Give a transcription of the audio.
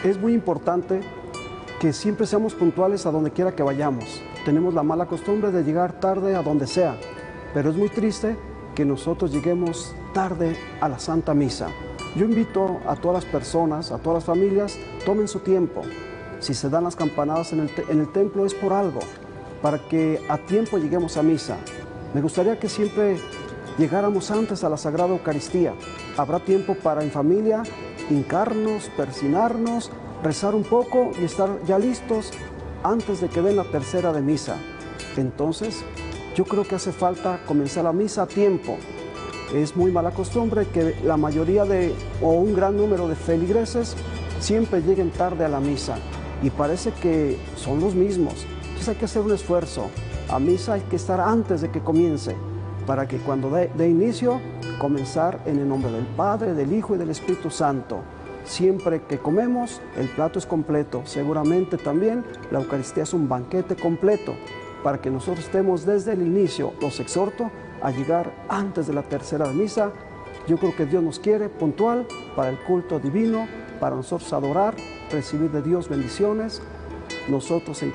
Es muy importante que siempre seamos puntuales a donde quiera que vayamos. Tenemos la mala costumbre de llegar tarde a donde sea, pero es muy triste que nosotros lleguemos tarde a la Santa Misa. Yo invito a todas las personas, a todas las familias, tomen su tiempo. Si se dan las campanadas en el templo es por algo, para que a tiempo lleguemos a misa. Me gustaría que siempre llegáramos antes a la Sagrada Eucaristía. Habrá tiempo para en familia hincarnos, persinarnos, rezar un poco y estar ya listos antes de que den la tercera de misa. Entonces, yo creo que hace falta comenzar la misa a tiempo. Es muy mala costumbre que la mayoría o un gran número de feligreses siempre lleguen tarde a la misa y parece que son los mismos. Entonces hay que hacer un esfuerzo. A misa hay que estar antes de que comience, para que cuando dé inicio, comenzar en el nombre del Padre, del Hijo y del Espíritu Santo. Siempre que comemos, el plato es completo. Seguramente también la Eucaristía es un banquete completo, para que nosotros estemos desde el inicio. Los exhorto a llegar antes de la tercera de misa. Yo creo que Dios nos quiere puntual para el culto divino, para nosotros adorar, recibir de Dios bendiciones. Nosotros